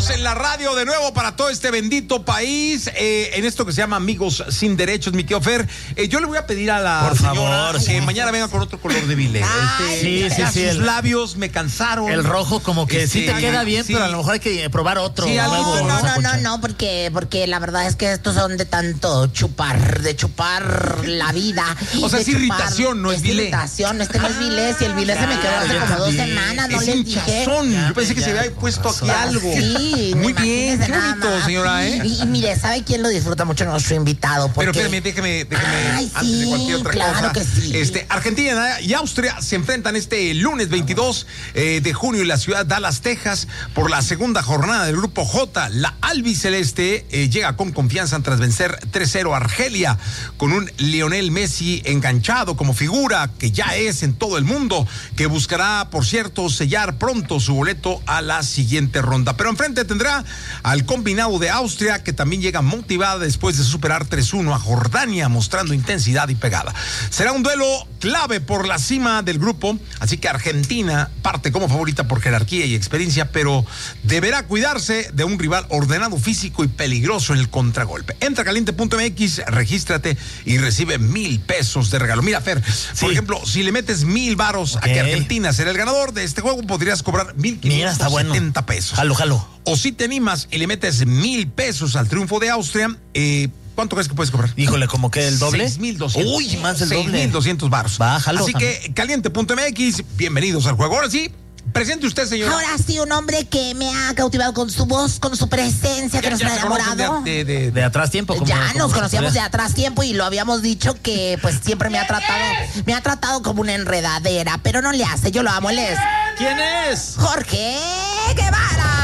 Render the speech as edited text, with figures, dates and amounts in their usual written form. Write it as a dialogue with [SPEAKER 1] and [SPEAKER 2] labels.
[SPEAKER 1] Estamos en la radio de nuevo para todo este bendito país, en esto que se llama Amigos Sin Derechos, mi tío Fer. Yo le voy a pedir a la señora que mañana venga con otro color de bile.
[SPEAKER 2] Sí.
[SPEAKER 1] Sus labios me cansaron.
[SPEAKER 2] El rojo como que sí te queda bien,
[SPEAKER 1] sí.
[SPEAKER 2] Pero a lo mejor hay que probar otro.
[SPEAKER 1] Sí,
[SPEAKER 2] nuevo.
[SPEAKER 3] No, porque la verdad es que estos son de tanto chupar, de chupar la vida.
[SPEAKER 1] O sea, es irritación, no es bile.
[SPEAKER 3] Irritación, este no es bile, si el bile se me quedó hace como 2 semanas, no
[SPEAKER 1] es
[SPEAKER 3] les
[SPEAKER 1] hinchazón.
[SPEAKER 3] dije.
[SPEAKER 1] Yo pensé que se había puesto aquí algo.
[SPEAKER 3] Sí,
[SPEAKER 1] muy bien, qué
[SPEAKER 3] nada
[SPEAKER 1] bonito,
[SPEAKER 3] más.
[SPEAKER 1] señora,
[SPEAKER 3] Y mire, ¿sabe quién lo disfruta mucho? Nuestro invitado.
[SPEAKER 1] Pero
[SPEAKER 3] Porque...
[SPEAKER 1] espérame, déjeme
[SPEAKER 3] Ay,
[SPEAKER 1] antes de cualquier otra
[SPEAKER 3] claro
[SPEAKER 1] cosa.
[SPEAKER 3] Que sí.
[SPEAKER 1] Argentina y Austria se enfrentan este lunes 22 de junio en la ciudad de Dallas, Texas, por la segunda jornada del Grupo J. La albiceleste llega con confianza tras vencer 3-0 a Argelia, con un Lionel Messi enganchado como figura que ya es en todo el mundo, que buscará, por cierto, sellar pronto su boleto a la siguiente ronda. Pero enfrente tendrá al combinado de Austria, que también llega motivada después de superar 3-1 a Jordania, mostrando intensidad y pegada. Será un duelo clave por la cima del grupo, así que Argentina parte como favorita por jerarquía y experiencia, pero deberá cuidarse de un rival ordenado, físico y peligroso en el contragolpe. Entra a caliente.mx, regístrate y recibe $1,000 de regalo. Mira, Fer, por ejemplo, si le metes 1,000 varos a que Argentina será el ganador de este juego, podrías cobrar $1,570.
[SPEAKER 2] Jalo.
[SPEAKER 1] O si te animas y le metes $1,000 al triunfo de Austria, ¿cuánto crees que puedes cobrar?
[SPEAKER 2] Híjole, ¿como que el doble?
[SPEAKER 1] 6,200.
[SPEAKER 2] Uy, más del doble.
[SPEAKER 1] 6,200 varos.
[SPEAKER 2] Bájalo.
[SPEAKER 1] Así que caliente.mx, bienvenidos al juego. Ahora sí, presente usted, señor.
[SPEAKER 3] Ahora sí, un hombre que me ha cautivado con su voz, con su presencia, que nos ha enamorado.
[SPEAKER 2] De atrás tiempo.
[SPEAKER 3] Ya nos conocíamos de atrás tiempo y lo habíamos dicho que pues siempre me ha tratado como una enredadera, pero no le hace, yo lo amo, él es.
[SPEAKER 2] ¿Quién es?
[SPEAKER 3] Jorge Guevara.